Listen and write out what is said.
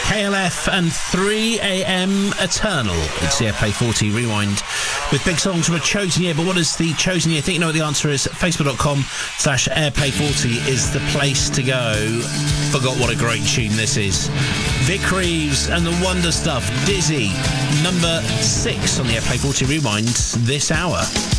KLF and 3am Eternal. It's the Airplay 40 Rewind with big songs from a chosen year. But what is the chosen year? I think you know what the answer is. Facebook.com/Airplay40 is the place to go. Forgot what a great tune this is. Vic Reeves and the Wonder Stuff. Dizzy, number 6 on the Airplay 40 Rewind this hour.